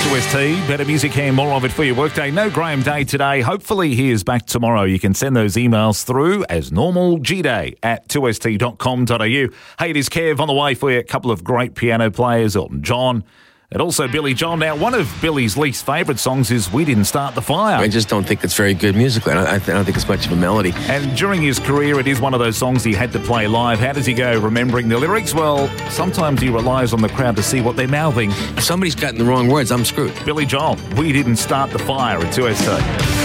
2ST, better music and more of it for your workday. No Graham Day today. Hopefully he is back tomorrow. You can send those emails through as normal, gday@2st.com.au. Hey, it is Kev on the way for you. A couple of great piano players, Elton John and also Billy Joel. Now, one of Billy's least favourite songs is We Didn't Start the Fire. I just don't think it's very good musically. I don't think it's much of a melody. And during his career, it is one of those songs he had to play live. How does he go remembering the lyrics? Well, sometimes he relies on the crowd to see what they're mouthing. If somebody's gotten the wrong words, I'm screwed. Billy Joel, We Didn't Start the Fire at 2ST.